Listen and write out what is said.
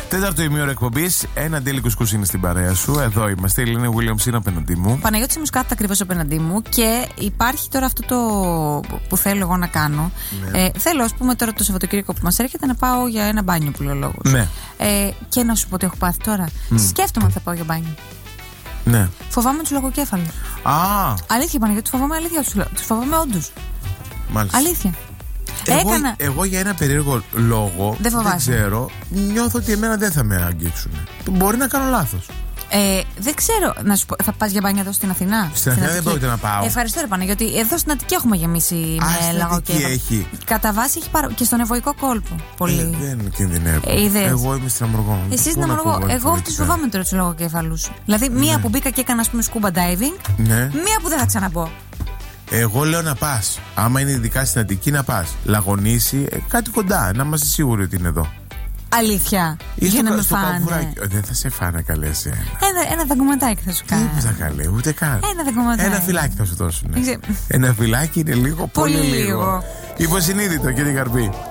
Τέταρτο ημίωρο εκπομπής. Ένα Ντέλη Κουσκούς είναι στην παρέα σου. Εδώ είμαστε. Η Ελένη Williams είναι απέναντί μου. Παναγιώτης Μουσκάτα ακριβώς απέναντί μου. Και υπάρχει τώρα αυτό το που θέλω εγώ να κάνω. Ναι. Θέλω, ας πούμε, τώρα το Σαββατοκύριακο που μας έρχεται να πάω για ένα μπάνιο, που λέει ο λόγος. Ναι. Και να σου πω τι έχω πάθει τώρα. Σκέφτομαι ότι θα πάω για μπάνιο. Ναι. Φοβάμαι τους λογοκέφαλους. Αλήθεια, Παναγιώτη, φοβάμαι αλήθεια. Τους φοβάμαι όντως. Μάλιστα. Αλήθεια. Εγώ για ένα περίεργο λόγο δεν ξέρω, νιώθω ότι εμένα δεν θα με αγγίξουν. Μπορεί να κάνω λάθος. Δεν ξέρω, να σου πω, θα πας για μπάνια εδώ στην Αθηνά? Στην Αθηνά δεν πρόκειται να πάω. Ευχαριστώ, ρε Παναγιώτη. Εδώ στην Αττική έχουμε γεμίσει με λαγοκέφαλο. Κατά βάση έχει και στον Ευωικό κόλπο. Πολύ. Δεν κινδυνεύω. Εγώ είμαι στην Αμοργό. Εσύ στην Αμοργό. Εγώ τους φοβάμαι τώρα τους λογοκέφαλους. Δηλαδή, μία που μπήκα και έκανα, ας πούμε, scuba diving, μία που δεν θα ξαναμπω. Εγώ λέω να πας. Άμα είναι ειδικά στην Αττική, να πας. Λαγονίσει, κάτι κοντά, να είμαστε σίγουροι ότι είναι εδώ. Αλήθεια. Για να με φάνε. Δεν θα σε φάνε, καλέ. Ένα δαγκωματάκι θα σου κάνει. Τι θα καλέ, ούτε καν. Ένα δαγκωματάκι. Ένα φυλάκι θα σου δώσουν. Ένα φυλάκι είναι λίγο, πολύ λίγο. Υποσυνείδητο, κύριε Καρπή.